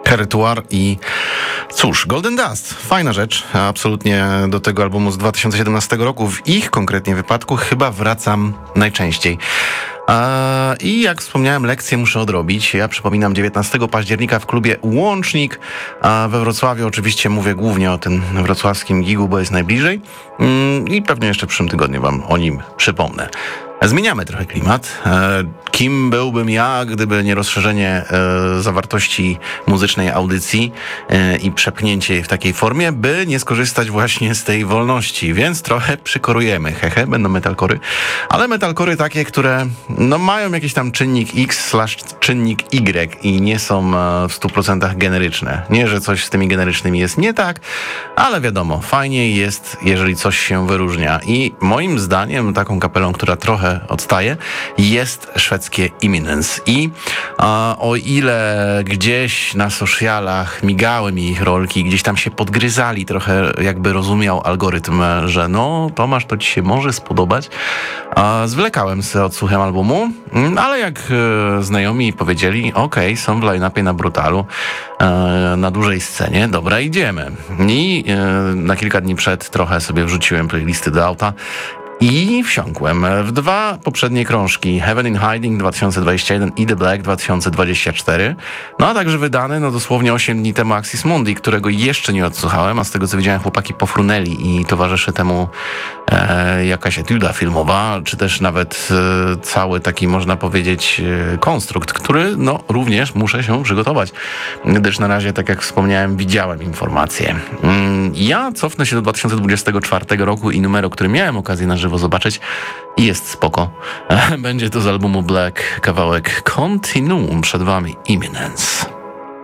Heretuar i cóż, Golden Dust, fajna rzecz, absolutnie do tego albumu z 2017 roku, w ich konkretnie wypadku chyba wracam najczęściej. I jak wspomniałem, lekcję muszę odrobić. Ja przypominam 19 października w klubie Łącznik we Wrocławiu. Oczywiście mówię głównie o tym wrocławskim gigu, bo jest najbliżej i pewnie jeszcze w przyszłym tygodniu wam o nim przypomnę. Zmieniamy trochę klimat. Kim byłbym ja, gdyby nie rozszerzenie zawartości muzycznej audycji i przepchnięcie jej w takiej formie, by nie skorzystać właśnie z tej wolności. Więc trochę przykorujemy. Będą metalkory. Ale metalkory takie, które mają jakiś tam czynnik X/czynnik Y i nie są w 100% generyczne. Nie, że coś z tymi generycznymi jest nie tak, ale wiadomo, fajniej jest, jeżeli coś się wyróżnia. I moim zdaniem taką kapelą, która trochę odstaje, jest szwedzkie Imminence. I o ile gdzieś na socialach migały mi ich rolki, gdzieś tam się podgryzali, trochę jakby rozumiał algorytm, że Tomasz, to ci się może spodobać. Zwlekałem z odsłuchem albumu, ale jak znajomi powiedzieli, okej, są w line-upie na Brutalu, na dużej scenie, dobra, idziemy. I na kilka dni przed trochę sobie wrzuciłem playlisty do auta i wsiąkłem w dwa poprzednie krążki, Heaven in Hiding 2021 i The Black 2024, a także wydany dosłownie 8 dni temu Axis Mundi, którego jeszcze nie odsłuchałem, a z tego co widziałem, chłopaki pofrunęli i towarzyszy temu jakaś etiuda filmowa, czy też nawet cały taki, można powiedzieć, konstrukt, który również muszę się przygotować, gdyż na razie, tak jak wspomniałem, widziałem informacje. Ja cofnę się do 2024 roku i numeru, który miałem okazję na żywo zobaczyć i jest spoko. Będzie to z albumu Black kawałek Continuum, przed wami Imminence.